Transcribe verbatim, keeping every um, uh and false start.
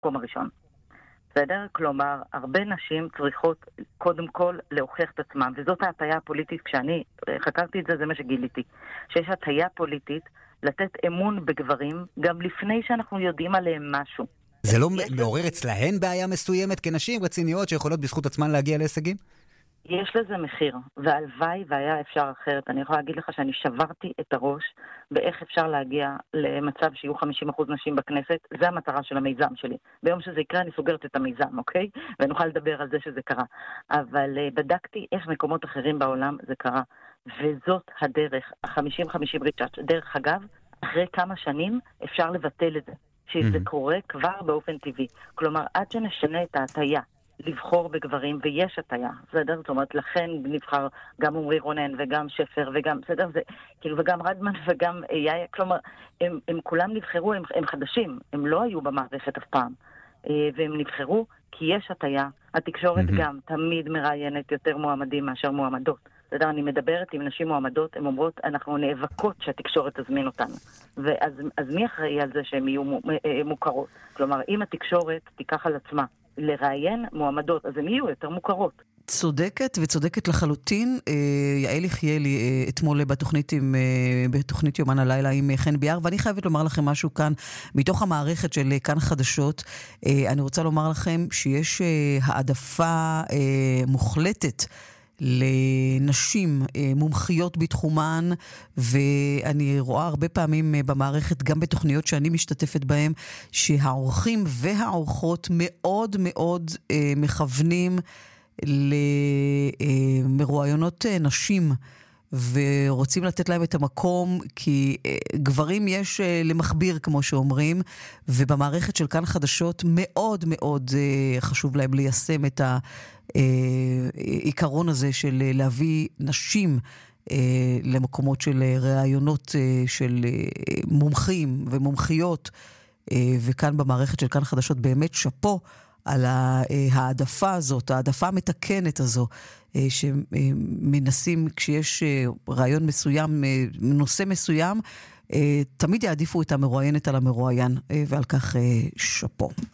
במקום הראשון. בסדר? כלומר, הרבה נשים צריכות קודם כל להוכיח את עצמם, וזאת ההטיה הפוליטית. כשאני חקרתי את זה, זה מה שגיליתי. שיש הטיה פוליטית לתת אמון בגברים, גם לפני שאנחנו יודעים עליהם משהו. זה לא מעורר אצלהן בעיה מסוימת כנשים רציניות שיכולות בזכות עצמן להגיע להישגים? יש לזה מחיר, והלוואי והיה אפשר אחרת. אני יכולה להגיד לך שאני שברתי את הראש באיך אפשר להגיע למצב שיהיו חמישים אחוז נשים בכנסת. זה המטרה של המיזם שלי. ביום שזה יקרה אני סוגרת את המיזם, אוקיי? ונוכל לדבר על זה שזה קרה. אבל uh, בדקתי איך מקומות אחרים בעולם זה קרה. וזאת הדרך, ה-חמישים חמישים ריצ'אץ'. דרך אגב, אחרי כמה שנים אפשר לבטל את זה. שזה mm-hmm. קורה כבר באופן טבעי. כלומר, עד שנשנה את ההטיה, לבחור בגברים, ויש הטיה, בסדר? זאת אומרת, לכן נבחר גם עמרי רונן וגם שפר וגם, בסדר? זה, כאילו, וגם רדמן וגם יאיה, כלומר, הם, הם כולם נבחרו, הם, הם חדשים, הם לא היו במערכת אף פעם, והם נבחרו כי יש הטיה. התקשורת mm-hmm. גם תמיד מראיינת יותר מועמדים מאשר מועמדות. בסדר? אני מדברת עם נשים מועמדות, הן אומרות, אנחנו נאבקות שהתקשורת תזמין אותנו. ואז אז מי אחראי על זה שהן יהיו מוכרות? כלומר, אם התקשורת תיקח על עצמה לראיין מועמדות, אז הן יהיו יותר מוכרות. צודקת וצודקת לחלוטין. יעל יחיאלי אתמול בתוכנית, עם, בתוכנית יומן הלילה עם חן ביאר, ואני חייבת לומר לכם משהו כאן, מתוך המערכת של כאן חדשות. אני רוצה לומר לכם שיש העדפה מוחלטת לנשים מומחיות בתחומן, ואני רואה הרבה פעמים במערכת, גם בתוכניות שאני משתתפת בהן, שהעורכים והעורכות מאוד מאוד מכוונים למרואיונות נשים, ורוצים לתת להם את המקום, כי גברים יש למחביר, כמו שאומרים, ובמערכת של כאן חדשות מאוד מאוד חשוב להם ליישם את העיקרון הזה של להביא נשים למקומות של רעיונות של מומחים ומומחיות, וכאן במערכת של כאן חדשות באמת שפו על העדפה הזאת, העדפה המתקנת הזו, שמנסים כשיש רעיון מסוים, נושא מסוים, תמיד יעדיפו את המרואיינת על המרואיין, ועל כך שפו.